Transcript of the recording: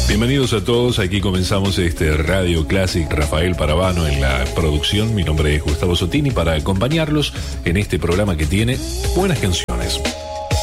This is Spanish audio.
Bienvenidos a todos, aquí comenzamos este Radio Classic, Rafael Parabano en la producción, mi nombre es Gustavo Sotini, para acompañarlos en este programa que tiene buenas canciones.